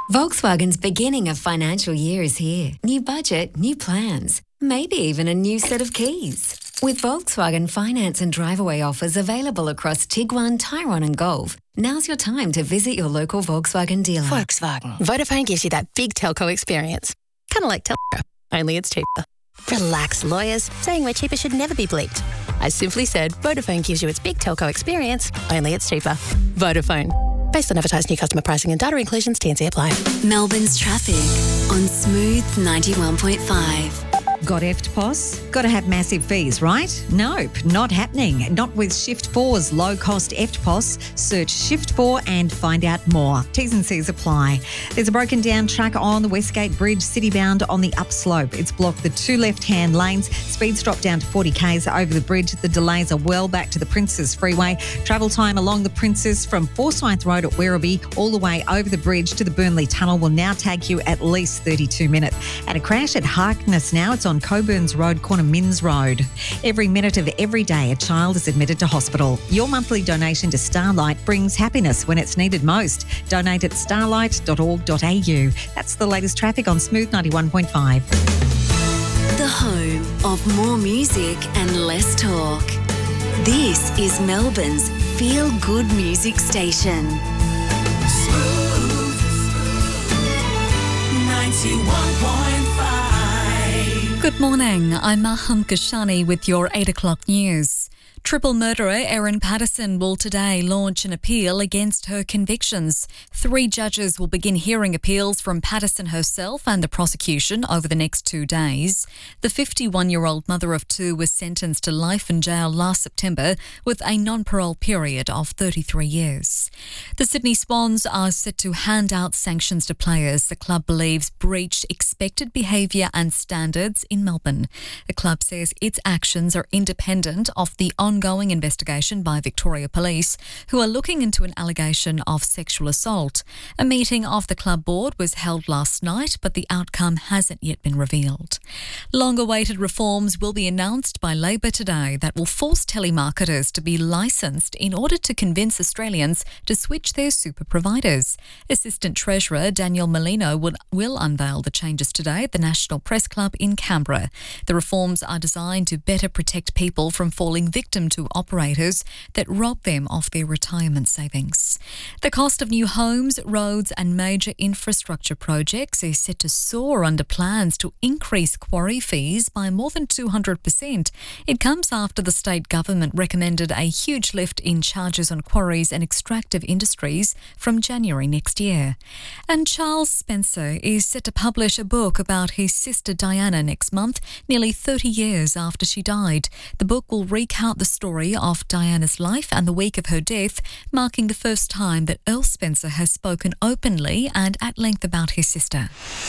Volkswagen's beginning of financial year is here. New budget, new plans, maybe even a new set of keys. With Volkswagen finance and drive-away offers available across Tiguan, Tyrone and Golf, now's your time to visit your local Volkswagen dealer. Volkswagen. Vodafone gives you that big telco experience. Kind of like Telstra, only it's cheaper. Relax, lawyers. Saying we're cheaper should never be bleeped. I simply said Vodafone gives you its big telco experience, only it's cheaper. Vodafone. Based on advertised new customer pricing and data inclusions, T&C apply. Melbourne's traffic on Smooth 91.5. Got EFTPOS? Got to have massive fees, right? Nope, not happening. Not with Shift4's low-cost EFTPOS. Search Shift4 and find out more. T's and C's apply. There's a broken down track on the Westgate Bridge, citybound on the upslope. It's blocked the two left-hand lanes. Speeds drop down to 40 k's over the bridge. The delays are well back to the Princes Freeway. Travel time along the Princes from Forsyth Road at Werribee all the way over the bridge to the Burnley Tunnel will now take you at least 32 minutes. And a crash at Harkness now. It's on Coburns Road, corner Minns Road. Every minute of every day, a child is admitted to hospital. Your monthly donation to Starlight brings happiness when it's needed most. Donate at starlight.org.au. That's the latest traffic on Smooth 91.5. The home of more music and less talk. This is Melbourne's feel-good music station. Smooth 91.5. Good morning, I'm Maham Kashani with your 8 o'clock news. Triple murderer Erin Patterson will today launch an appeal against her convictions. 3 judges will begin hearing appeals from Patterson herself and the prosecution over the next 2 days. The 51-year-old mother of 2 was sentenced to life in jail last September with a non-parole period of 33 years. The Sydney Swans are set to hand out sanctions to players the club believes breached expected behaviour and standards in Melbourne. The club says its actions are independent of the ongoing investigation by Victoria Police, who are looking into an allegation of sexual assault. A meeting of the club board was held last night, but the outcome hasn't yet been revealed. Long-awaited reforms will be announced by Labor today that will force telemarketers to be licensed in order to convince Australians to switch their super providers. Assistant Treasurer Daniel Molino will unveil the changes today at the National Press Club in Canberra. The reforms are designed to better protect people from falling victim to operators that rob them of their retirement savings. The cost of new homes, roads and major infrastructure projects is set to soar under plans to increase quarry fees by more than 200%. It comes after the state government recommended a huge lift in charges on quarries and extractive industries from January next year. And Charles Spencer is set to publish a book about his sister Diana next month, nearly 30 years after she died. The book will recount the story of Diana's life and the week of her death, marking the first time that Earl Spencer has spoken openly and at length about his sister.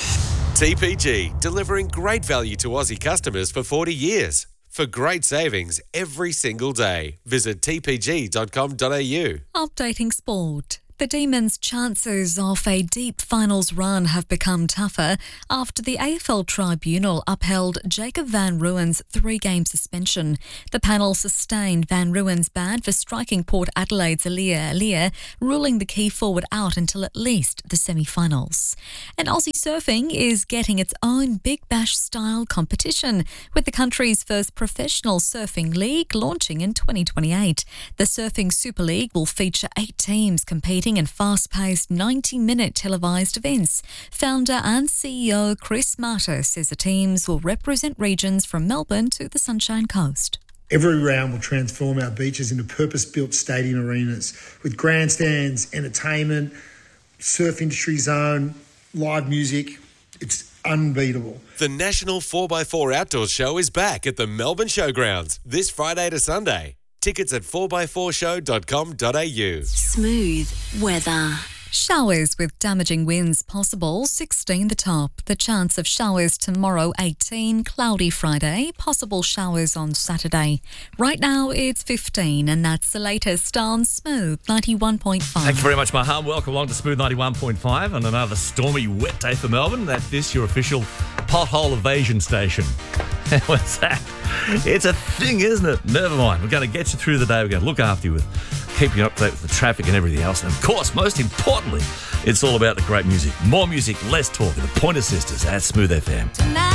TPG, delivering great value to Aussie customers for 40 years. For great savings every single day, visit tpg.com.au. Updating sport. The Demons' chances of a deep finals run have become tougher after the AFL Tribunal upheld Jacob van Rooyen's 3-game suspension. The panel sustained van Rooyen's ban for striking Port Adelaide's Aliir, ruling the key forward out until at least the semi-finals. And Aussie surfing is getting its own Big Bash-style competition, with the country's first professional surfing league launching in 2028. The Surfing Super League will feature 8 teams competing in fast-paced 90-minute televised events. Founder and CEO Chris Marter says the teams will represent regions from Melbourne to the Sunshine Coast. Every round will transform our beaches into purpose-built stadium arenas with grandstands, entertainment, surf industry zone, live music. It's unbeatable. The National 4x4 Outdoor Show is back at the Melbourne Showgrounds this Friday to Sunday. Tickets at 4x4show.com.au. Smooth weather. Showers with damaging winds possible, 16 the top. The chance of showers tomorrow, 18. Cloudy Friday, possible showers on Saturday. Right now it's 15 and that's the latest on Smooth 91.5. Thank you very much, Maham. Welcome along to Smooth 91.5 and another stormy, wet day for Melbourne. That's this, your official pothole evasion station. What's that? It's a thing, isn't it? Never mind. We're going to get you through the day. We're going to look after you with a keeping you up to date with the traffic and everything else. And of course, most importantly, it's all about the great music. More music, less talk. The Pointer Sisters at Smooth FM.